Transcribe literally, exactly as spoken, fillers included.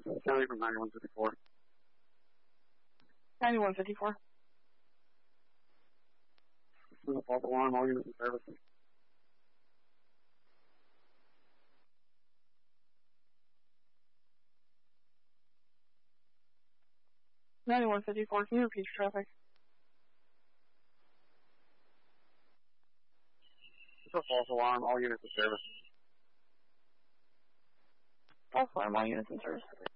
County from ninety-one fifty-four. ninety-one fifty-four. This is a false alarm, all units in service. ninety-one fifty-four, can you repeat your traffic? This is a false alarm, all units in service. False alarm, all units in service.